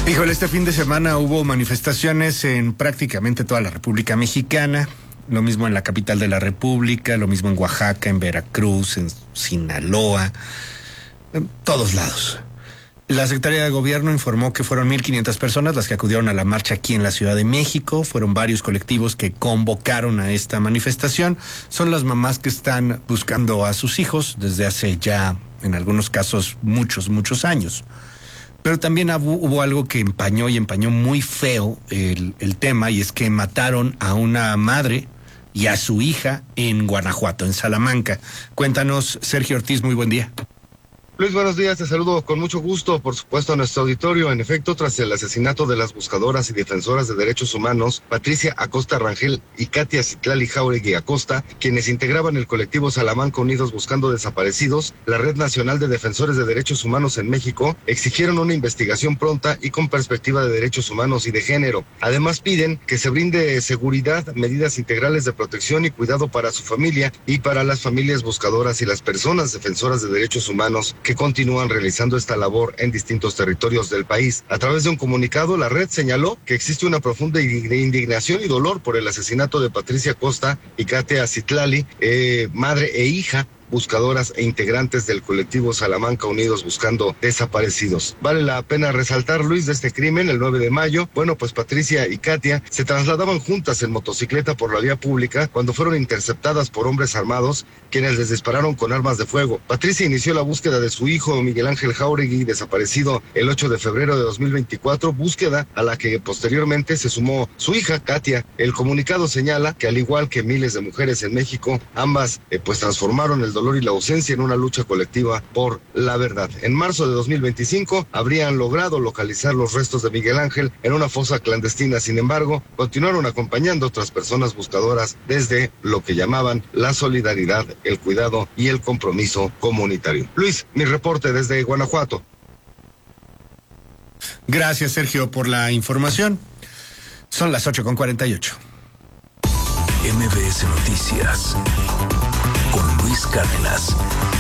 Híjole, este fin de semana hubo manifestaciones en prácticamente toda la República Mexicana, lo mismo en la capital de la República, lo mismo en Oaxaca, en Veracruz, en Sinaloa, en todos lados. La Secretaría de Gobierno informó que fueron 1,500 personas las que acudieron a la marcha aquí en la Ciudad de México. Fueron varios colectivos que convocaron a esta manifestación. Son las mamás que están buscando a sus hijos desde hace ya, en algunos casos, muchos años. Pero también hubo algo que empañó muy feo el tema, y es que mataron a una madre y a su hija en Guanajuato, en Salamanca. Cuéntanos, Sergio Ortiz, muy buen día. Luis, buenos días, te saludo con mucho gusto, por supuesto, a nuestro auditorio. En efecto, tras el asesinato de las buscadoras y defensoras de derechos humanos, Patricia Acosta Rangel y Katia Citlali Jáuregui Acosta, quienes integraban el colectivo Salamanca Unidos Buscando Desaparecidos, la Red Nacional de Defensores de Derechos Humanos en México, exigieron una investigación pronta y con perspectiva de derechos humanos y de género. Además, piden que se brinde seguridad, medidas integrales de protección y cuidado para su familia y para las familias buscadoras y las personas defensoras de derechos humanos que continúan realizando esta labor en distintos territorios del país. A través de un comunicado, la red señaló que existe una profunda indignación y dolor por el asesinato de Patricia Acosta y Katia Citlali, madre e hija, buscadoras e integrantes del colectivo Salamanca Unidos Buscando Desaparecidos. Vale la pena resaltar, Luis, de este crimen, el 9 de mayo, pues Patricia y Katia se trasladaban juntas en motocicleta por la vía pública cuando fueron interceptadas por hombres armados, quienes les dispararon con armas de fuego. Patricia inició la búsqueda de su hijo Miguel Ángel Jáuregui, desaparecido el 8 de febrero de 2024, búsqueda a la que posteriormente se sumó su hija Katia. El comunicado señala que, al igual que miles de mujeres en México, ambas transformaron el dolor y la ausencia en una lucha colectiva por la verdad. En marzo de 2025 habrían logrado localizar los restos de Miguel Ángel en una fosa clandestina. Sin embargo, continuaron acompañando a otras personas buscadoras desde lo que llamaban la solidaridad, el cuidado y el compromiso comunitario. Luis, mi reporte desde Guanajuato. Gracias, Sergio, por la información. Son las 8:48. MBS Noticias con Luis Cárdenas.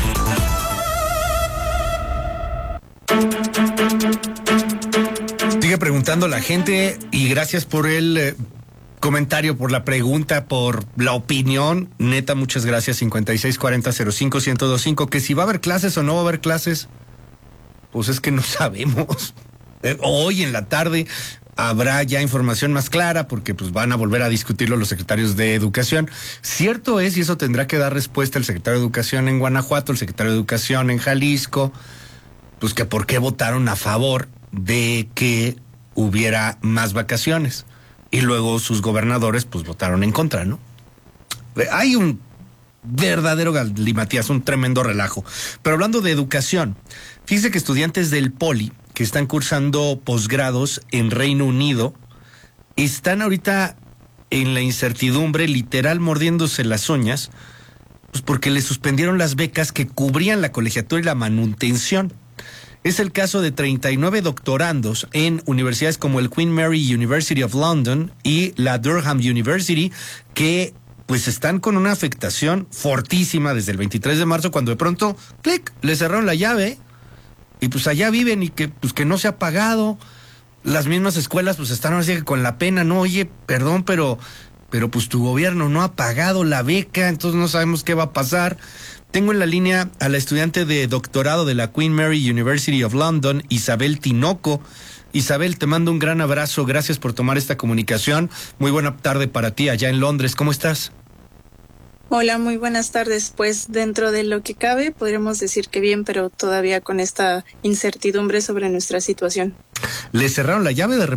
Sigue preguntando la gente, y gracias por el comentario, por la pregunta, por la opinión. Neta, muchas gracias. 5640-05-1025. Que si va a haber clases o no va a haber clases, pues es que no sabemos. Hoy en la tarde habrá ya información más clara, porque pues van a volver a discutirlo los secretarios de Educación. Cierto es, y eso tendrá que dar respuesta el secretario de Educación en Guanajuato, el secretario de Educación en Jalisco, pues que por qué votaron a favor de que hubiera más vacaciones, y luego sus gobernadores pues votaron en contra, ¿no? Hay un verdadero galimatías, un tremendo relajo. Pero hablando de educación, fíjese que estudiantes del Poli que están cursando posgrados en Reino Unido están ahorita en la incertidumbre, literal mordiéndose las uñas, pues porque les suspendieron las becas que cubrían la colegiatura y la manutención. Es el caso de 39 doctorandos en universidades como el Queen Mary University of London y la Durham University, que pues están con una afectación fortísima desde el 23 de marzo, cuando de pronto, clic, les cerraron la llave. Y pues allá viven, y que no se ha pagado. Las mismas escuelas pues están así con la pena, no, oye, perdón, pero pues tu gobierno no ha pagado la beca, entonces no sabemos qué va a pasar. Tengo en la línea a la estudiante de doctorado de la Queen Mary University of London, Isabel Tinoco. Isabel, te mando un gran abrazo, gracias por tomar esta comunicación. Muy buena tarde para ti allá en Londres, ¿cómo estás? Hola, muy buenas tardes. Pues dentro de lo que cabe, podríamos decir que bien, pero todavía con esta incertidumbre sobre nuestra situación. ¿Le cerraron la llave de